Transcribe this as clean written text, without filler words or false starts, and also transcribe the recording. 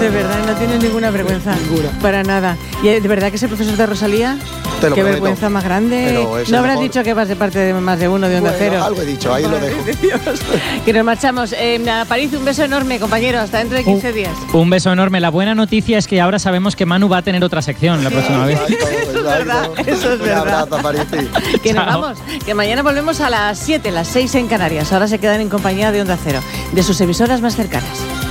De verdad, no tienes ninguna vergüenza. Ninguna. Para nada. ¿Y de verdad que ese profesor de Rosalía? Te lo Qué prometo. vergüenza más grande. No habrás dicho que vas de parte de más de uno de Onda Cero. Algo he dicho, ahí lo dejo. Que nos marchamos. A París, un beso enorme, compañero. Hasta dentro de 15 días. Un beso enorme. La buena noticia es que ahora sabemos que Manu va a tener otra sección la próxima vez. Eso es verdad. Un abrazo, Parisi. Que nos Chao. vamos. Que mañana volvemos a las 7, las 6 en Canarias. Ahora se quedan en compañía de Onda Cero, de sus emisoras más cercanas.